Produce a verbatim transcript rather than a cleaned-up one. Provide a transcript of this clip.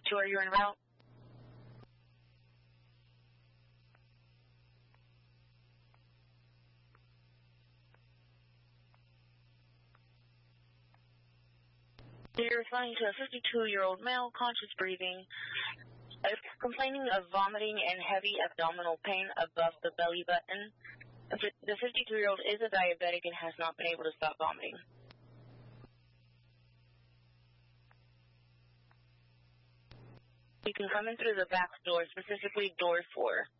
fifty-two, are you en route? You're referring to a fifty-two-year-old male, conscious breathing, uh, complaining of vomiting and heavy abdominal pain above the belly button. The fifty-two-year-old is a diabetic and has not been able to stop vomiting. You can come in through the back door, specifically door four.